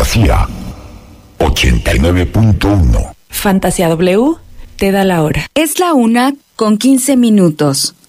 Fantasía 89.1. Fantasía W te da la hora. Es la 1:15.